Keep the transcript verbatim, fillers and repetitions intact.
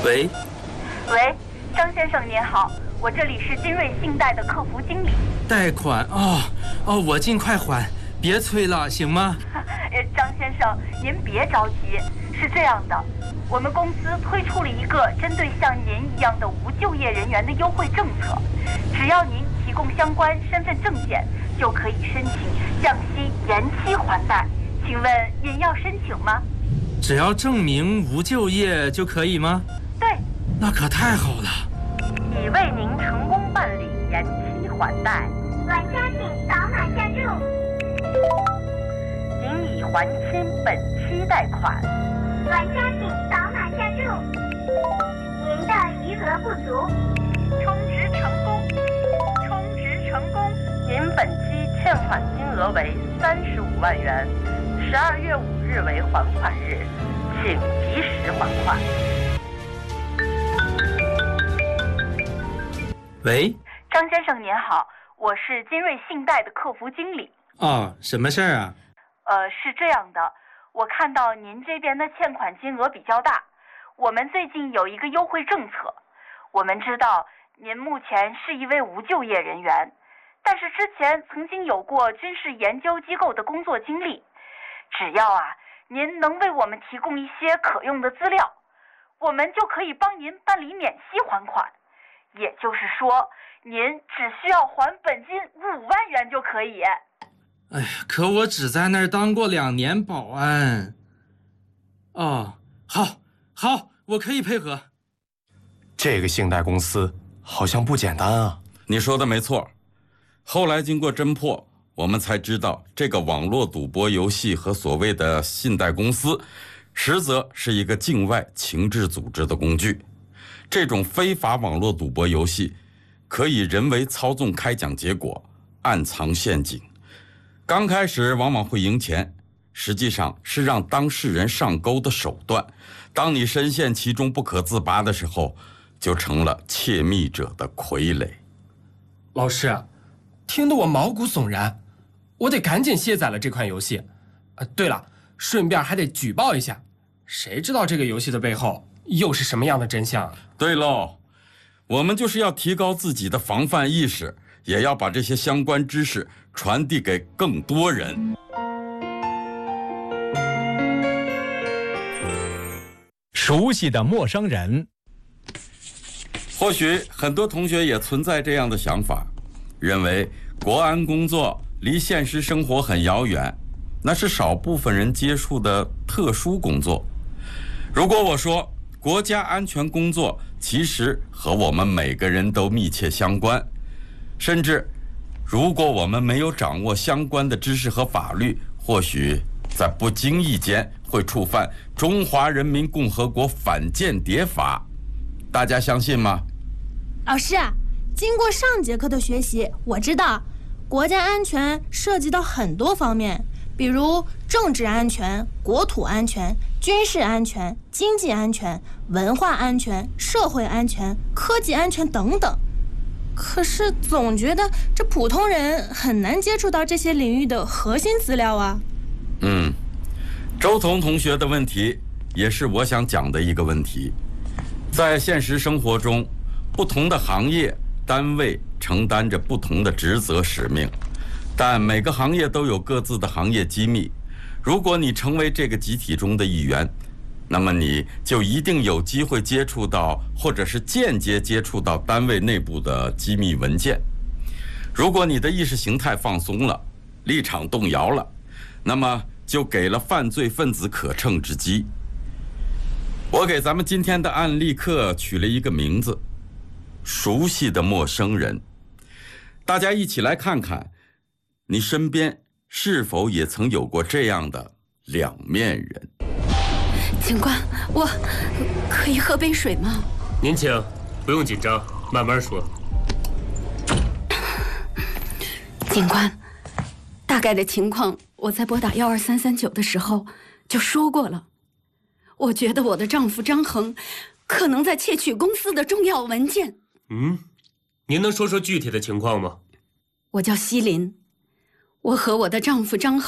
喂， 喂，张先生您好，我这里是金瑞信贷的客服经理。 贷款哦哦，我尽快还，别催了，行吗？ 张先生，您别着急，是这样的，我们公司推出了一个针对像您一样的无就业人员的优惠政策，只要您提供相关身份证件，就可以申请降息延期还贷。请问您要申请吗？ 只要证明无就业就可以吗？ 对， 那可太好了。 已为您成功办理延期还贷， 玩家请扫码下注。 您已还清本期贷款， 玩家请扫码下注。您的余额不足， 充值成功，充值成功。您本期欠款金额为三十五万元，十二月五日为还款日，请及时还款。 喂， 张先生您好，我是金瑞信贷的客服经理。 哦，什么事儿啊？ 呃，是这样的，我看到您这边的欠款金额比较大，我们最近有一个优惠政策。我们知道您目前是一位无就业人员，但是之前曾经有过军事研究机构的工作经历，只要啊您能为我们提供一些可用的资料，我们就可以帮您办理免息还款。也就是说，您只需要还本金五万元就可以。 哎呀，可我只在那儿当过两年保安。哦，好，好，我可以配合。 这个信贷公司好像不简单啊。 你说的没错，后来经过侦破，我们才知道这个网络赌博游戏和所谓的信贷公司，实则是一个境外情治组织的工具。这种非法网络赌博游戏可以人为操纵开奖结果，暗藏陷阱。刚开始往往会赢钱，实际上是让当事人上钩的手段。当你深陷其中不可自拔的时候，就成了窃密者的傀儡。 老师，听得我毛骨悚然，我得赶紧卸载了这款游戏。呃，对了，顺便还得举报一下，谁知道这个游戏的背后又是什么样的真相？ 对喽，我们就是要提高自己的防范意识，也要把这些相关知识传递给更多人。 熟悉的陌生人。 或许很多同学也存在这样的想法，认为国安工作离现实生活很遥远，那是少部分人接触的特殊工作。如果我说国家安全工作其实和我们每个人都密切相关，甚至如果我们没有掌握相关的知识和法律，或许在不经意间会触犯《中华人民共和国反间谍法》，大家相信吗？ 老师，经过上节课的学习，我知道国家安全涉及到很多方面，比如政治安全、国土安全、军事安全、经济安全、文化安全、社会安全、科技安全等等。可是总觉得这普通人很难接触到这些领域的核心资料啊。 嗯，周彤同学的问题也是我想讲的一个问题。在现实生活中，不同的行业单位承担着不同的职责使命，但每个行业都有各自的行业机密。如果你成为这个集体中的一员，那么你就一定有机会接触到，或者是间接接触到单位内部的机密文件。如果你的意识形态放松了，立场动摇了，那么就给了犯罪分子可乘之机。我给咱们今天的案例课取了一个名字：熟悉的陌生人。大家一起来看看，你身边是否也曾有过这样的两面人？ 警官，我可以喝杯水吗？ 您请，不用紧张，慢慢说。 警官，大概的情况我在拨打幺二三三九的时候就说过了。我觉得我的丈夫张恒可能在窃取公司的重要文件。 嗯，您能说说具体的情况吗？ 我叫西林，我和我的丈夫张恒